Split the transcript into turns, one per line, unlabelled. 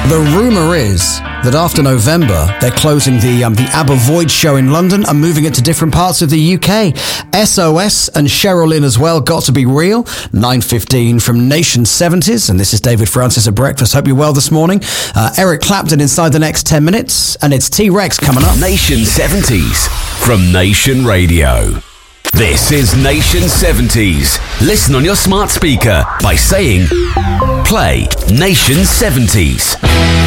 The rumour is that after November, they're closing the ABBA Void show in London and moving it to different parts of the UK. SOS and Cheryl Lynn as well, Got to Be Real. 9:15 from Nation 70s, and this is David Francis at Breakfast. Hope you're well this morning. Eric Clapton inside the next 10 minutes, and it's T-Rex coming up.
Nation 70s from Nation Radio. This is Nation 70s. Listen on your smart speaker by saying, play Nation 70s.